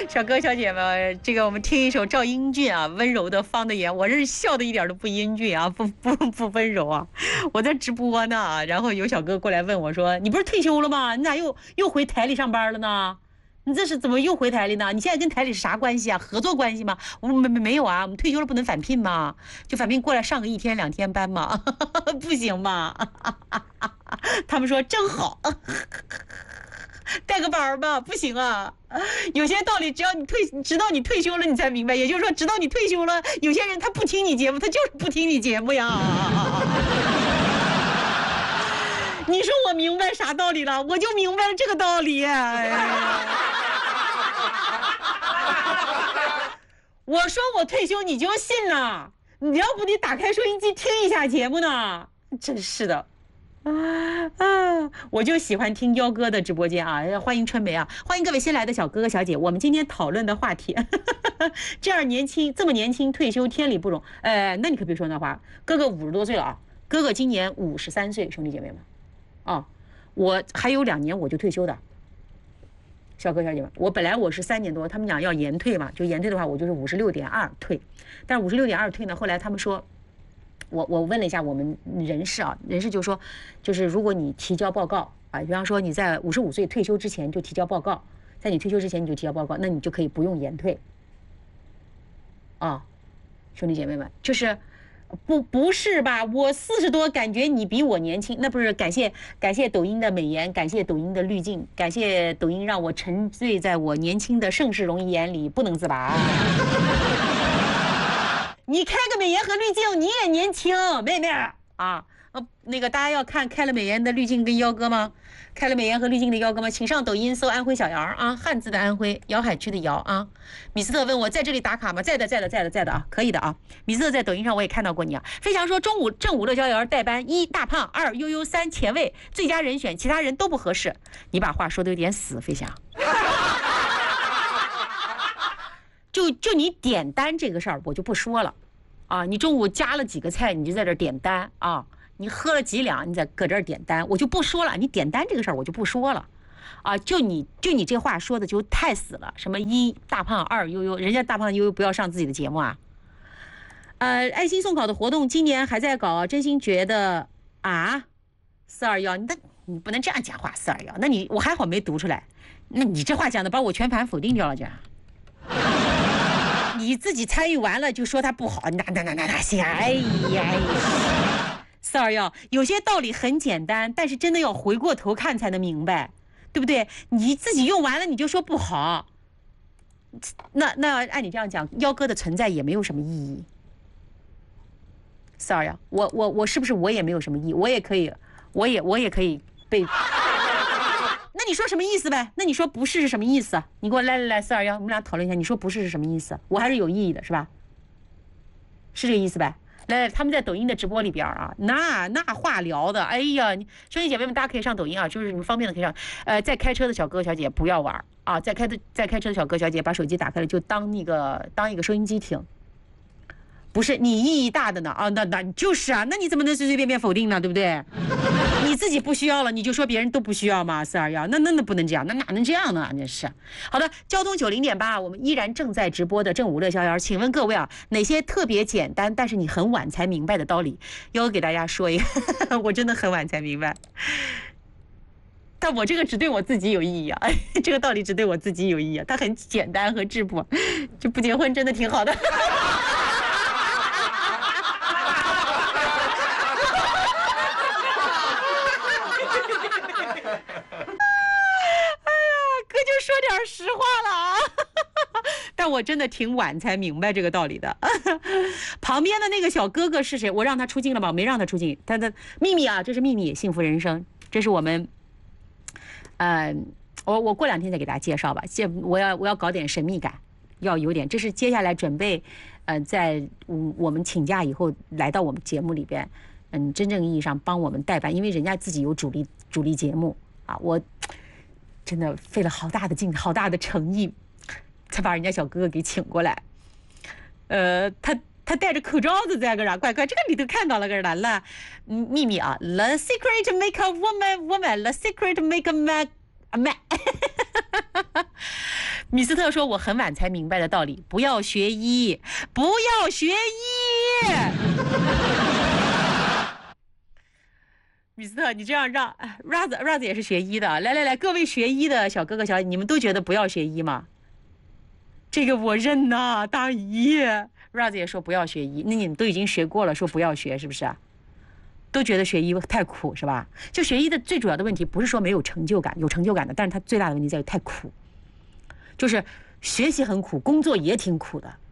小哥小姐们，这个我们听一首赵英俊啊，温柔的方的言，我这是笑的一点都不英俊啊，不温柔啊。我在直播呢，然后有小哥过来问我说：“你不是退休了吗？你咋又回台里上班了呢？你这是怎么又回台里呢？你现在跟台里是啥关系啊？合作关系吗？”我说没有啊，我们退休了不能返聘吗？就返聘过来上个1天2天班吗？不行吗？他们说真好。带个班吧，不行啊！有些道理，直到你退休了，你才明白。也就是说，直到你退休了，有些人他不听你节目，他就是不听你节目呀。你说我明白啥道理了？我就明白了这个道理。我说我退休，你就信呐？你要不得打开收音机听一下节目呢？真是的。我就喜欢听幺哥的直播间啊！欢迎春梅啊，欢迎各位新来的小哥哥小姐。我们今天讨论的话题，这么年轻退休天理不容。那你可别说那话，哥哥50多岁了啊，哥哥今年53岁，兄弟姐妹们，啊，我还有2年我就退休的。小哥小姐们，我本来是3年多，他们讲要延退嘛，就延退的话，我就是56.2退，但是56.2退呢，后来他们说。我问了一下我们人事啊，人事就说，就是如果你提交报告啊，比方说你在55岁退休之前就提交报告，在你退休之前你就提交报告，那你就可以不用延退。啊，兄弟姐妹们，就是不是吧？我40多，感觉你比我年轻，那不是感谢抖音的美颜，感谢抖音的滤镜，感谢抖音让我沉醉在我年轻的盛世容颜里不能自拔。你开个美颜和滤镜，你也年轻，妹妹啊！那个大家要看开了美颜的滤镜跟幺哥吗？开了美颜和滤镜的幺哥吗？请上抖音搜安徽小姚啊，汉字的安徽，瑶海区的瑶啊。米斯特问我在这里打卡吗？在的啊，可以的啊。米斯特在抖音上我也看到过你啊。飞翔说中午正午乐逍遥代班，1大胖，2悠悠，3前卫，最佳人选，其他人都不合适。你把话说的有点死，飞翔。就你点单这个事儿，我就不说了，啊，你中午加了几个菜，你就在这点单啊，你喝了几两，你在搁这儿点单，我就不说了。你点单这个事儿，我就不说了，啊，就你这话说的就太死了。什么1大胖，2悠悠，人家大胖悠悠不要上自己的节目啊。爱心送考的活动今年还在搞，真心觉得啊，421，你不能这样讲话，421，那我还好没读出来，那你这话讲的把我全盘否定掉了，这样。你自己参与完了就说他不好，那行，哎呀，421，有些道理很简单，但是真的要回过头看才能明白，对不对？你自己用完了你就说不好，那按你这样讲，幺哥的存在也没有什么意义。421，我是不是我也没有什么意义？我也可以被。那你说什么意思呗？那你说不是什么意思？你给我来421，我们俩讨论一下。你说不是什么意思？我还是有意义的，是吧？是这个意思呗？来，他们在抖音的直播里边啊，那话聊的，哎呀，兄弟姐妹们，大家可以上抖音啊，就是你们方便的可以上。在开车的小哥小姐不要玩啊，在开车的小哥小姐把手机打开了，就当一个收音机听。不是你意义大的呢啊，那就是啊，那你怎么能随随便便否定呢？对不对？你自己不需要了，你就说别人都不需要吗？421，那不能这样，那哪能这样呢？真是。好的，交通90.8，我们依然正在直播的正午乐逍遥。请问各位啊，哪些特别简单但是你很晚才明白的道理？要给大家说一个，我真的很晚才明白。但我这个只对我自己有意义啊，这个道理只对我自己有意义啊，它很简单和质朴，就不结婚真的挺好的。说点实话了啊，但我真的挺晚才明白这个道理的。旁边的那个小哥哥是谁？我让他出镜了吗？我没让他出镜。他的秘密啊，这是秘密，幸福人生，这是我们，我过2天再给大家介绍吧。我要搞点神秘感，要有点。这是接下来准备，在我们请假以后来到我们节目里边，真正意义上帮我们代班，因为人家自己有主力节目啊，我。真的费了好大的劲，好大的诚意，才把人家小哥哥给请过来。他戴着口罩子在个啥？乖，这个里头看到了个男了，秘密啊 ，The secret make a woman，The secret make a man。 米斯特说：“我很晚才明白的道理，不要学医，不要学医。”米斯特，你这样让 Raz 也是学医的，来，各位学医的小哥哥小姐，你们都觉得不要学医吗？这个我认呐，大姨。Raz 也说不要学医，那你们都已经学过了，说不要学，是不是？都觉得学医太苦，是吧？就学医的最主要的问题不是说没有成就感，有成就感的，但是它最大的问题在于太苦，就是学习很苦，工作也挺苦的。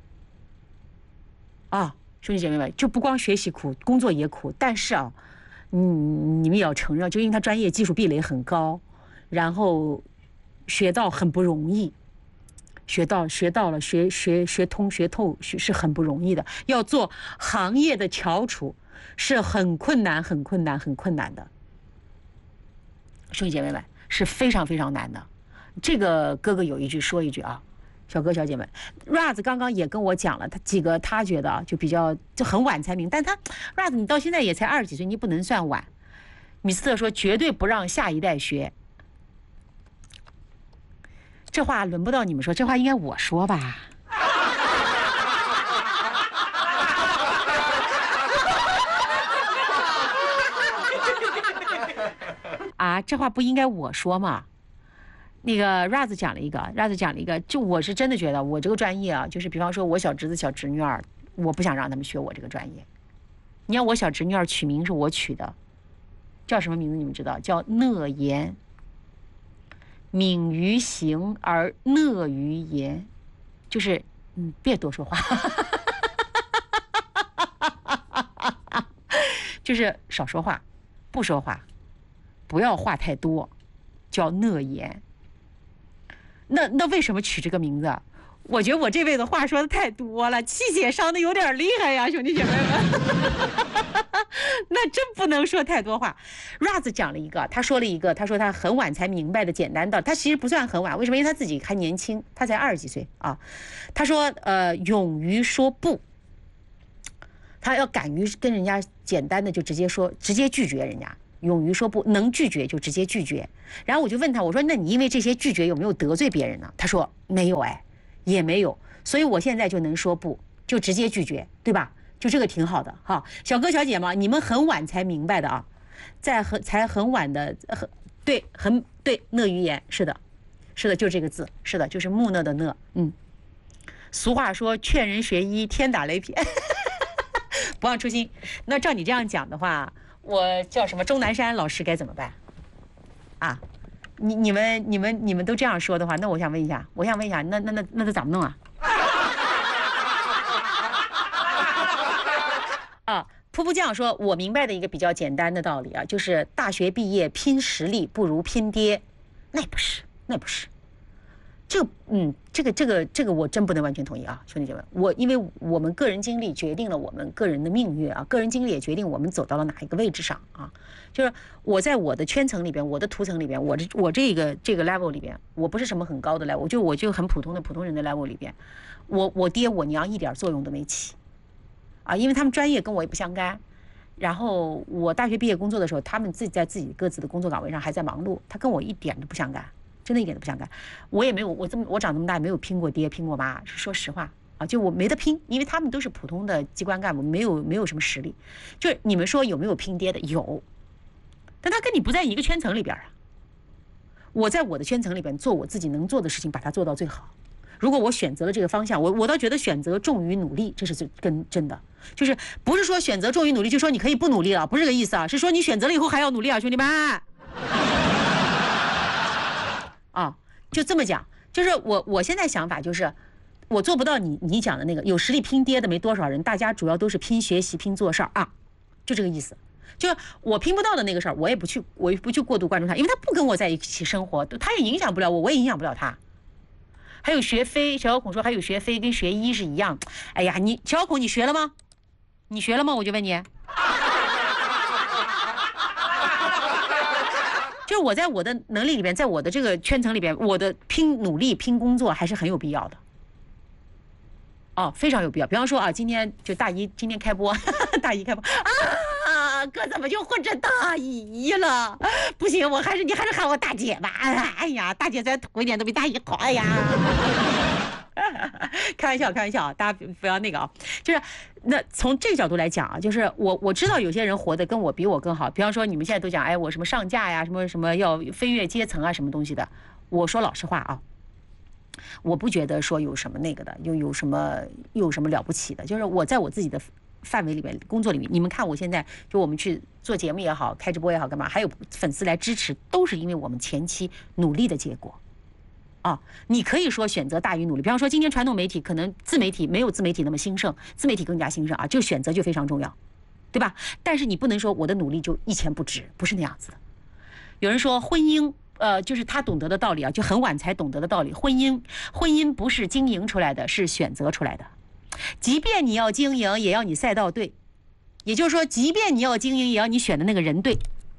啊，兄弟姐妹们，就不光学习苦，工作也苦，但是啊，你们也要承认，就因为他专业技术壁垒很高，然后学到很不容易。学到了，学通学透是很不容易的。要做行业的翘楚是很困难的。兄弟姐妹们，是非常非常难的。这个哥哥有一句说一句啊，小哥小姐们 ，Raz 刚刚也跟我讲了，他几个他觉得啊就比较就很晚才明，但他 Raz 你到现在也才20几岁，你不能算晚。米斯特说绝对不让下一代学。这话轮不到你们说，这话应该我说吧。啊，这话不应该我说吗？那个 Raz 讲了一个，就我是真的觉得我这个专业啊，就是比方说我小侄子小侄女儿，我不想让他们学我这个专业。你看我小侄女儿取名是我取的，叫什么名字你们知道？叫讷言。敏于行而讷于言，就是别多说话，就是少说话，不说话，不要话太多，叫讷言。那为什么取这个名字？我觉得我这辈子话说的太多了，气血伤的有点厉害呀，兄弟姐妹们。那真不能说太多话。Raz 讲了一个，他说他很晚才明白的简单道理，他其实不算很晚，为什么？因为他自己还年轻，他才20几岁啊。他说勇于说不，他要敢于跟人家简单的就直接说，直接拒绝人家。勇于说不，能拒绝就直接拒绝。然后我就问他，我说那你因为这些拒绝有没有得罪别人呢？他说没有，也没有，所以我现在就能说不，就直接拒绝，对吧？就这个挺好的哈，小哥小姐嘛，你们很晚才明白的啊，才很晚的，对，讷于言，是的，就这个字，是的，就是木讷的讷，俗话说劝人学医，天打雷劈，不忘初心。那照你这样讲的话，我叫什么钟南山老师该怎么办？啊，你们都这样说的话，那我想问一下，那怎么弄啊？噗噗酱说，我明白的一个比较简单的道理啊，就是大学毕业拼实力不如拼爹，那不是，这个我真不能完全同意啊，兄弟姐妹，因为我们个人经历决定了我们个人的命运啊，个人经历也决定我们走到了哪一个位置上啊，就是我在我的圈层里边，我的图层里边，我这个 level 里边，我不是什么很高的 level，我就很普通人的 level 里边，我爹我娘一点作用都没起。啊，因为他们专业跟我也不相干，然后我大学毕业工作的时候，他们自己在自己各自的工作岗位上还在忙碌，他跟我一点都不相干，真的一点都不相干。我也没有，我长这么大也没有拼过爹拼过妈，说实话啊，就我没得拼，因为他们都是普通的机关干部，没有什么实力。就是你们说有没有拼爹的？有，但他跟你不在一个圈层里边啊。我在我的圈层里边做我自己能做的事情，把它做到最好。如果我选择了这个方向，我倒觉得选择重于努力，这是真的，就是不是说选择重于努力就说你可以不努力了，不是这个意思啊，是说你选择了以后还要努力啊，兄弟们。啊，就这么讲，就是我现在想法就是，我做不到你讲的那个有实力拼爹的没多少人，大家主要都是拼学习拼做事儿啊，就这个意思。就我拼不到的那个事儿，我也不去过度关注他，因为他不跟我在一起生活，他也影响不了我，我也影响不了他。还有学飞，小孔说还有学飞跟学医是一样。哎呀，小孔你学了吗？你学了吗？我就问你。就是我在我的能力里边，在我的这个圈层里边，我的努力拼工作还是很有必要的。哦，非常有必要。比方说啊，今天就大姨今天开播，大姨开播啊， 呀，哥怎么就混成大姨了？不行，你还是喊我大姐吧。哎呀，大姐再土一点都比大姨好。哎呀，开玩笑，开玩笑，大家不要那个啊。就是那从这个角度来讲啊，就是我知道有些人活得跟我比我更好。比方说你们现在都讲，哎，我什么上架呀，什么要飞跃阶层啊，什么东西的。我说老实话啊。我不觉得说有什么那个的，有什么了不起的，就是我在我自己的范围里面工作里面，你们看我现在就我们去做节目也好，开直播也好，干嘛，还有粉丝来支持，都是因为我们前期努力的结果。啊，你可以说选择大于努力，比方说今天传统媒体可能自媒体没有自媒体那么兴盛，自媒体更加兴盛啊，这个选择就非常重要，对吧？但是你不能说我的努力就一钱不值，不是那样子的。有人说婚姻。就是他懂得的道理啊，就很晚才懂得的道理。婚姻不是经营出来的，是选择出来的。即便你要经营，也要你赛道对。也就是说，即便你要经营，也要你选的那个人对。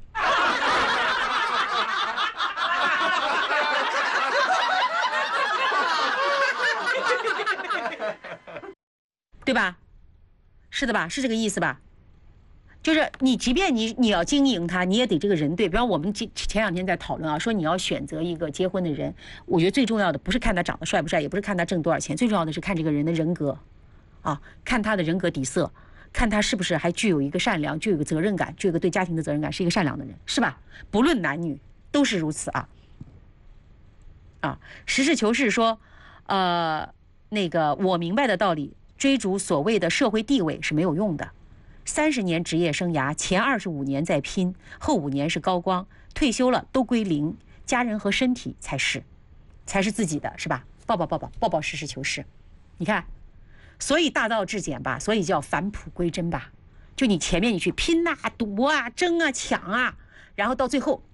对吧？是的吧？是这个意思吧？就是你，即便你要经营它，你也得这个人对。比方我们前两天在讨论啊，说你要选择一个结婚的人，我觉得最重要的不是看他长得帅不帅，也不是看他挣多少钱，最重要的是看这个人的人格，啊，看他的人格底色，看他是不是还具有一个善良，具有一个责任感，具有一个对家庭的责任感，是一个善良的人，是吧？不论男女都是如此啊。啊，实事求是说，那个我明白的道理，追逐所谓的社会地位是没有用的。30年职业生涯，前25年在拼，后5年是高光，退休了都归零，家人和身体才是自己的，是吧？抱抱，实事求是。你看，所以大道至简吧，所以叫返璞归真吧。就你前面你去拼啊、赌啊、争啊、抢啊，然后到最后，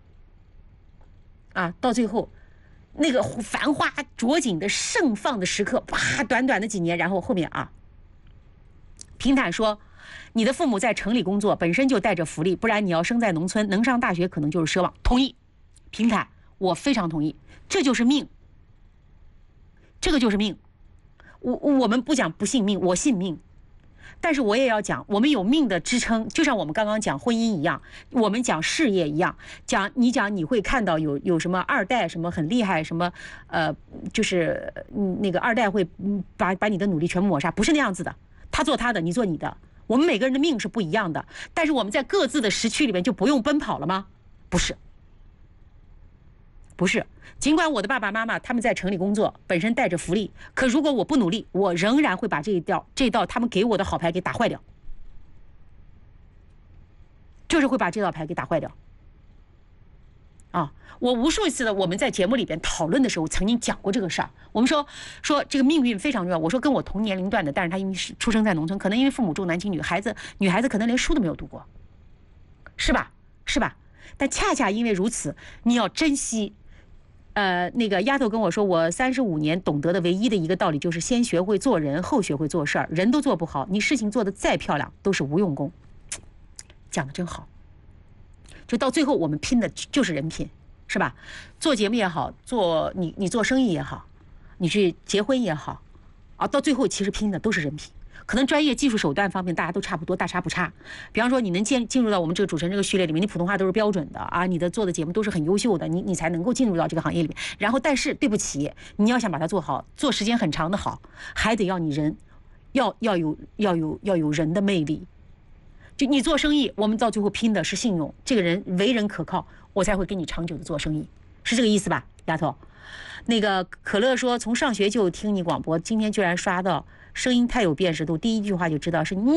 那个繁花着锦的盛放的时刻，哇，短短的几年，然后后面啊，平坦说。你的父母在城里工作，本身就带着福利，不然你要生在农村，能上大学可能就是奢望。同意，平坦，我非常同意，这就是命，这个就是命。我们不讲不信命，我信命，但是我也要讲，我们有命的支撑，就像我们刚刚讲婚姻一样，我们讲事业一样，你会看到有什么二代什么很厉害，什么就是那个二代会把你的努力全部抹杀，不是那样子的，他做他的，你做你的。我们每个人的命是不一样的，但是我们在各自的时区里面就不用奔跑了吗？不是，尽管我的爸爸妈妈他们在城里工作，本身带着福利，可如果我不努力，我仍然会把这道他们给我的好牌给打坏掉，就是会把这道牌给打坏掉。啊，我无数次的我们在节目里边讨论的时候，曾经讲过这个事儿。我们说这个命运非常重要。我说跟我同年龄段的，但是他因为是出生在农村，可能因为父母重男轻女，女孩子可能连书都没有读过，是吧？但恰恰因为如此，你要珍惜。那个丫头跟我说，我35年懂得的唯一的一个道理就是先学会做人，后学会做事儿。人都做不好，你事情做得再漂亮都是无用功。讲得真好。就到最后我们拼的就是人品，是吧？做节目也好，你做生意也好，你去结婚也好，啊，到最后其实拼的都是人品。可能专业技术手段方面大家都差不多，大差不差。比方说你能进入到我们这个主持人这个序列里面，你普通话都是标准的啊，你的做的节目都是很优秀的，你才能够进入到这个行业里面。然后但是对不起，你要想把它做好，做时间很长的好，还得要你人要有人的魅力。就你做生意，我们到最后拼的是信用，这个人为人可靠，我才会跟你长久的做生意，是这个意思吧，丫头？那个可乐说从上学就听你广播，今天居然刷到，声音太有辨识度，第一句话就知道是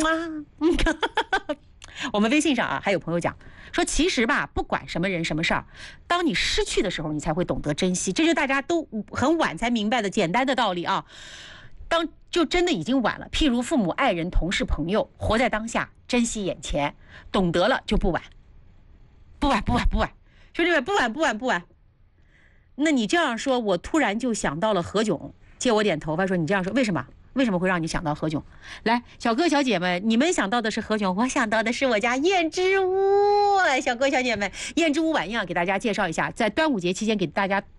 我们微信上啊，还有朋友讲说，其实吧，不管什么人什么事儿，当你失去的时候，你才会懂得珍惜，这是大家都很晚才明白的简单的道理啊。当就真的已经晚了，譬如父母、爱人、同事、朋友，活在当下，珍惜眼前，懂得了就不晚，不晚，兄弟们，不晚。那你这样说，我突然就想到了何炅，借我点头发说，你这样说为什么会让你想到何炅？来，小哥小姐们，你们想到的是何炅，我想到的是我家燕之屋。小哥小姐们，燕之屋晚宴给大家介绍一下，在端午节期间给大家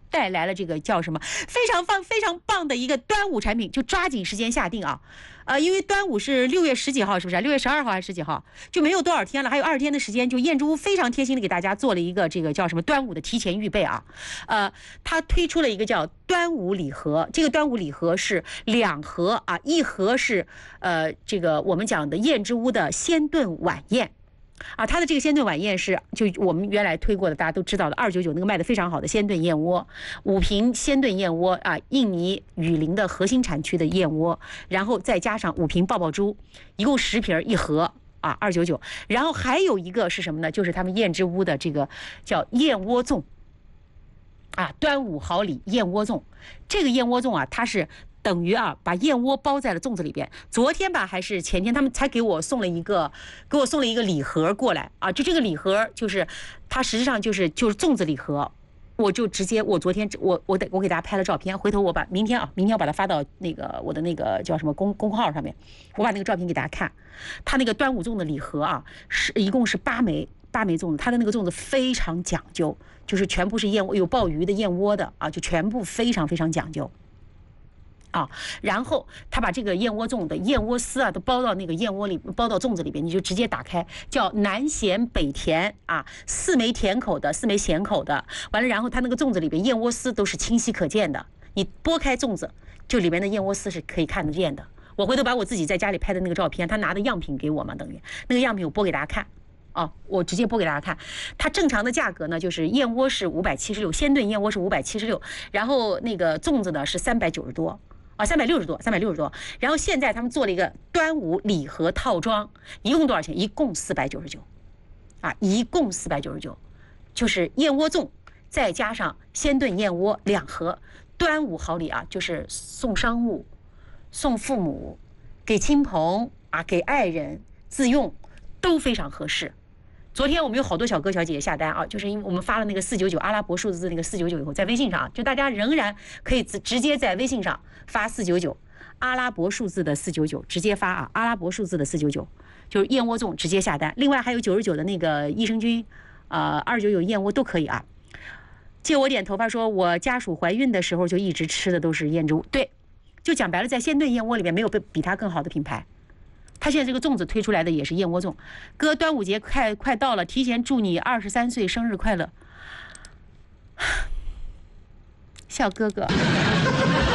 带来了这个叫什么非常棒的一个端午产品，就抓紧时间下定啊！因为端午是6月10几号，是不是？6月12号还是10几号？就没有多少天了，还有20天的时间。就燕之屋非常贴心的给大家做了一个这个叫什么端午的提前预备啊。它推出了一个叫端午礼盒，这个端午礼盒是2盒啊，一盒是这个我们讲的燕之屋的鲜炖晚宴。它的这个鲜炖晚宴是就我们原来推过的，大家都知道的299那个卖的非常好的鲜炖燕窝，5瓶鲜炖燕窝啊，印尼雨林的核心产区的燕窝，然后再加上5瓶爆爆珠，一共10瓶一盒啊，299。然后还有一个是什么呢？就是他们燕之屋的这个叫燕窝粽啊，端午好礼燕窝粽。这个燕窝粽啊，它是等于把燕窝包在了粽子里边。昨天吧还是前天，他们才给我送了一个礼盒过来啊。就这个礼盒就是它实际上就是粽子礼盒。我就直接昨天我给大家拍了照片，回头明天我把它发到那个我的那个叫什么公号上面，我把那个照片给大家看。它那个端午粽的礼盒啊，一共是8枚粽子，它的那个粽子非常讲究，就是全部是燕窝，有鲍鱼的燕窝的啊，就全部非常讲究。然后他把这个燕窝粽的燕窝丝都包到那个燕窝里，包到粽子里边，你就直接打开，叫南咸北甜啊，4枚甜口的，4枚咸口的，完了，然后它那个粽子里边燕窝丝都是清晰可见的，你剥开粽子，就里边的燕窝丝是可以看得见的。我回头把我自己在家里拍的那个照片，他拿的样品给我嘛，等于那个样品我播给大家看。我直接播给大家看，它正常的价格呢，就是燕窝是576，鲜炖燕窝是576，然后那个粽子呢是390多。360多，然后现在他们做了一个端午礼盒套装，一共多少钱？一共499，一共499，就是燕窝粽再加上鲜炖燕窝2盒，端午好礼啊，就是送商务、送父母、给亲朋给爱人自用都非常合适。昨天我们有好多小哥小姐姐下单就是因为我们发了那个499阿拉伯数字那个499以后，在微信上就大家仍然可以直接在微信上发499阿拉伯数字的499，直接发阿拉伯数字的499，就是燕窝粽直接下单。另外还有99的那个益生菌，299燕窝都可以借我点头发说，我家属怀孕的时候就一直吃的都是燕之屋。对，就讲白了，在鲜炖燕窝里面没有比它更好的品牌。他现在这个粽子推出来的也是燕窝粽。哥，端午节快到了，提前祝你23岁生日快乐，小哥哥。